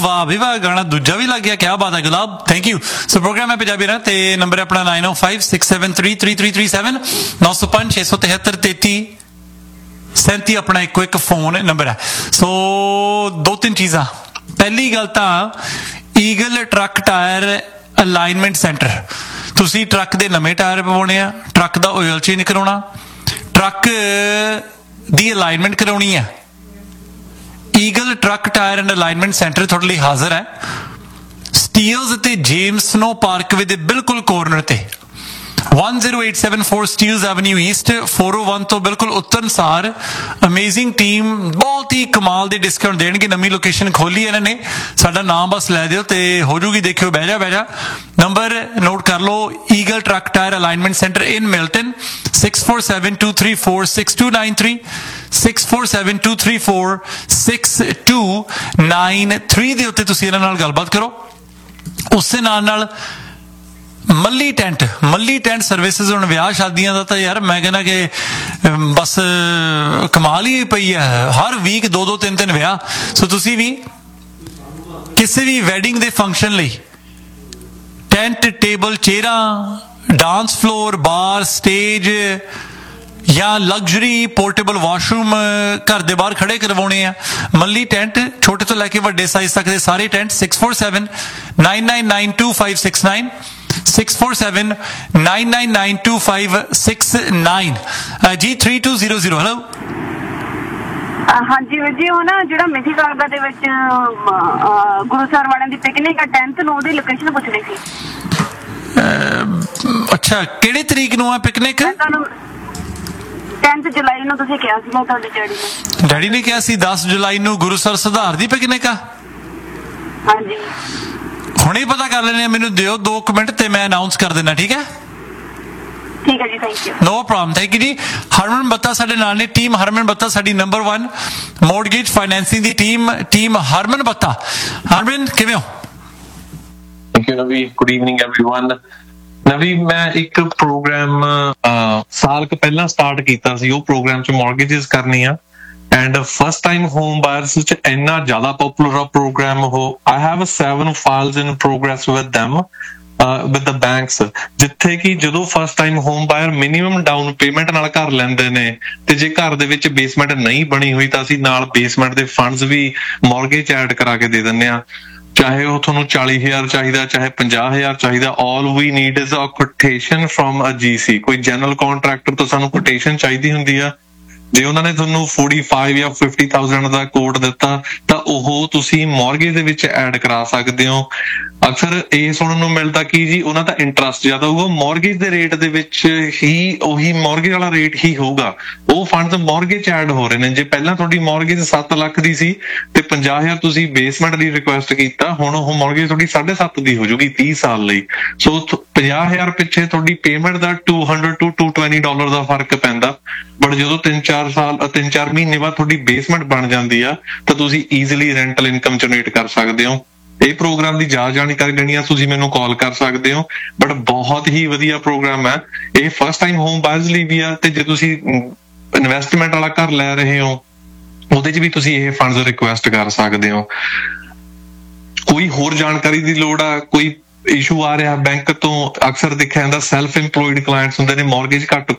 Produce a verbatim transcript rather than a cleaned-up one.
वाह भी वाह, गाना दूजा भी लग गया, क्या बात है गुलाब, थैंक यू। सो प्रोग्राम है पंजाबी ना, ते नंबर है अपना नाइन ओ five six seven three three three three seven नौ सौ पांच छे सौ तिहत्तर तेती सैंती अपना इको एक फोन नंबर है। सो दो तीन चीज़ां, पहली गल तां eagle truck tyre alignment centre, तुसी ट्रक दे नਵੇਂ टायर पवाने आ, ट्रक दा ऑयल चेंज कराउणा, ट्रक दी अलाइनमेंट कराउणी है, eagle truck tyre and alignment centre थोड़े लिए हाजिर है। स्टील्स ते जेम्स स्नो पार्कवे दे बिल्कुल कॉर्नर ते one zero eight seven four steels Avenue east four ओ वन तो बिल्कुल उत्तर सार अमेजिंग टीम बहुत ही कमाल दे डिस्काउंट देणगे। नवी लोकेशन खोली इन्होंने, साडा नाम बस लै दिओ ते हो जूगी, देखियो बह जा बह जा। नंबर नोट कर लो, eagle truck tyre alignment centre in Milton six four seven two three four six to nine three six four seven two three four six to nine three दे उत्ते तुसीं इन्हां नाल गलबात करो। उस दे नाल नाल मल्ली टेंट, मल्ली टेंट सर्विसिज हुण विआह शादियां दा तां यार मैं कहना कि बस कमाल ही पई है, हर वीक दो दो तीन तीन विआह। सो तुसीं भी किसी भी वैडिंग दे फंक्शन लई टेंट, टेबल, चेयरां, डांस फ्लोर, बार, स्टेज या लग्जरी पोर्टेबल वाशरूम घर दे बाहर खड़े करवाने आ, मल्ली टेंट, छोटे तो लैके वड्डे साइज तक दे सारे tent. Six four seven nine nine nine to five six nine six four seven nine nine nine to five six nine ji three to zero zero. Hello हाँ जी वीर जी, ਉਹ ਨਾ ਜਿਹੜਾ ਮਿਥੀ ਕਾਲਗਾ ਦੇ ਵਿੱਚ ਗੁਰੂਸਰ ਵਾਲਿਆਂ ਦੀ ਪਿਕਨਿਕ ਆ ਟੈਂਥ ਨੂੰ, ਉਹਦੀ ਲੋਕੇਸ਼ਨ ਪੁੱਛਣੀ ਸੀ। ਅੱਛਾ, ਕਿਹੜੇ ਤਰੀਕ ਨੂੰ ਆ ਪਿਕਨਿਕ? ਟੈਂਥ ਜੁਲਾਈ ਨੂੰ ਤੁਸੀਂ ਕਿਹਾ ਸੀ ਤੁਹਾਡੇ ਡੈਡੀ ਨੇ। ਡੈਡੀ ਨੇ ਕਿਹਾ ਸੀ ਦਸ ਜੁਲਾਈ ਨੂੰ ਗੁਰੂਸਰ ਸੁਧਾਰ ਦੀ ਪਿਕਨਿਕ ਆ। ਹਾਂਜੀ, ਹੁਣੇ ਪਤਾ ਕਰ ਲੈਣੇ, ਮੈਨੂੰ ਦਿਓ ਦੋ ਕੁ ਮਿੰਟ ਤੇ ਮੈਂ ਅਨਾਉਂਸ ਕਰ ਦੇਣਾ, ਠੀਕ ਹੈ? ਠੀਕ ਹੈ ਜੀ, thank you. No problem, thank you जी। हरमन बत्ता साडे नाल ने, टीम हरमन बत्ता साडी नंबर वन मॉर्गेज फाइनेंसिंग दी टीम, टीम हरमन बत्ता। हरमन किवें हो? Thank you Navi, good evening everyone. नवी मैं एक प्रोग्राम साल क पहला स्टार्ट कीता सी, ਉਹ ਪ੍ਰੋਗਰਾਮ ਚ ਮੌਰਗੇजेस ਕਰਨੀ ਆ and fast time home buyers ਚ ਇੰਨਾ ਜ਼ਿਆਦਾ ਪਪੂਲਰ ਆ ਪ੍ਰੋਗਰਾਮ ਉਹ। I have seven files in progress with them with the banks, ਜਿੱਥੇ ਕਿ ਜਦੋਂ first time home ਬਾਇਰ minimum down payment ਨਾਲ ਘਰ ਲੈਂਦੇ ਨੇ ਤੇ ਜੇ ਘਰ ਦੇ ਵਿੱਚ ਬੇਸਮੈਂਟ ਨਹੀਂ ਬਣੀ ਹੋਈ ਤਾਂ ਅਸੀਂ ਨਾਲ ਬੇਸਮੈਂਟ ਦੇ ਫੰਡਸ ਵੀ ਮੌਰਗੇਜ ਐਡ ਕਰਾ ਕੇ ਦੇ ਦਿੰਦੇ ਆ। ਚਾਹੇ ਉਹ ਤੁਹਾਨੂੰ ਚਾਲੀ ਹਜ਼ਾਰ ਚਾਹੀਦਾ, ਚਾਹੇ ਪੰਜਾਹ ਹਜ਼ਾਰ ਚਾਹੀਦਾ, ਆਲ ਵੀ need is a quotation from a GC. ਕੋਈ ਜਨਰਲ ਕੰਟਰੈਕਟਰ ਤੋਂ ਸਾਨੂੰ ਕੋਟੇਸ਼ਨ ਚਾਹੀਦੀ ਹੁੰਦੀ ਆ, ਜੇ ਉਹਨਾਂ ਨੇ ਤੁਹਾਨੂੰ ਫੋਰਟੀ ਫਾਈਵ ਜਾਂ ਫਿਫਟੀ ਥਾਊਜੈਂਡ ਦਾ ਕੋਡ ਦਿੱਤਾ ਤਾਂ ਉਹ ਤੁਸੀਂ ਮੌਰਗੇਜ ਦੇ ਵਿੱਚ ਐਡ ਕਰਾ ਸਕਦੇ ਹੋ। ਅਕਸਰ ਇਹ ਸੁਣਨ ਨੂੰ ਮਿਲਦਾ ਕਿ ਜੀ ਉਹਨਾਂ ਦਾ ਇੰਟਰਸਟ ਜ਼ਿਆਦਾ ਹੋਊਗਾ, ਮੌਰਗੇਜ ਦੇ ਰੇਟ ਦੇ ਵਿੱਚ ਹੀ ਉਹੀ ਮੌਰਗੇਜ ਵਾਲਾ ਰੇਟ ਹੀ ਹੋਊਗਾ। ਉਹ ਫੰਡ ਮੌਰਗੇਜ ਐਡ ਹੋ ਰਹੇ ਨੇ। ਜੇ ਪਹਿਲਾਂ ਤੁਹਾਡੀ ਮੌਰਗੇਜ ਸੱਤ ਲੱਖ ਦੀ ਸੀ ਤੇ ਪੰਜਾਹ ਹਜ਼ਾਰ ਤੁਸੀਂ ਬੇਸਮੈਂਟ ਦੀ ਰਿਕੁਐਸਟ ਕੀਤਾ, ਹੁਣ ਉਹ ਮੌਰਗੇਜ ਤੁਹਾਡੀ ਸਾਢੇ ਸੱਤ ਦੀ ਹੋ ਜਾਊਗੀ ਤੀਹ ਸਾਲ ਲਈ। ਸੋ ਪੰਜਾਹ ਹਜ਼ਾਰ ਪਿੱਛੇ ਤੁਹਾਡੀ payment the two hundred to to twenty dollar ਦਾ ਫਰਕ ਪੈਂਦਾ। ਬਟ ਜਦੋਂ ਤਿੰਨ ਚਾਰ ਸਾਲ ਤਿੰਨ ਚਾਰ ਮਹੀਨੇ ਬਾਅਦ ਤੁਹਾਡੀ ਬੇਸਮੈਂਟ ਬਣ ਜਾਂਦੀ ਆ ਤਾਂ ਤੁਸੀਂ ਈਜ਼ੀਲੀ ਰੈਂਟਲ ਇਨਕਮ ਜਨਰੇਟ ਕਰ ਸਕਦੇ ਹੋ। ਇਹ ਪ੍ਰੋਗਰਾਮ ਦੀ ਜ਼ਿਆਦਾ ਜਾਣਕਾਰੀ ਲੈਣੀ ਆ ਤੁਸੀਂ ਮੈਨੂੰ ਕਾਲ ਕਰ ਸਕਦੇ ਹੋ। ਬਟ ਬਹੁਤ ਹੀ ਵਧੀਆ ਪ੍ਰੋਗਰਾਮ ਹੈ ਇਹ, ਫਸਟ ਟਾਈਮ ਹੋਮ ਬਾਇਰਸ ਲਈ ਵੀ ਆ ਤੇ ਜੇ ਤੁਸੀਂ ਇਨਵੈਸਟਮੈਂਟ ਵਾਲਾ ਘਰ ਲੈ ਰਹੇ ਹੋ ਉਹਦੇ 'ਚ ਵੀ ਤੁਸੀਂ ਇਹ ਫੰਡਸ ਰਿਕੁਐਸਟ ਕਰ ਸਕਦੇ ਹੋ। ਕੋਈ ਹੋਰ ਜਾਣਕਾਰੀ ਦੀ ਲੋੜ ਆ, ਕੋਈ ਇਸ਼ੂ ਆ ਰਿਹਾ ਬੈਂਕ ਤੋਂ, ਅਕਸਰ ਦੇਖਿਆ ਜਾਂਦਾ ਸੈਲਫ ਇੰਪਲੋਇਡ ਕਲਾਇੰਟਸ ਹੁੰਦੇ ਨੇ, ਮੌਰਗੇਜ ਘੱਟ